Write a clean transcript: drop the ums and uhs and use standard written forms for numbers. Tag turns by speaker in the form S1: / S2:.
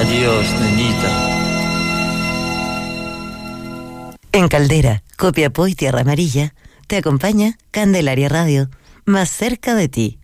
S1: Adiós, nenita.
S2: En Caldera, Copiapó y Tierra Amarilla, te acompaña Candelaria Radio, más cerca de ti.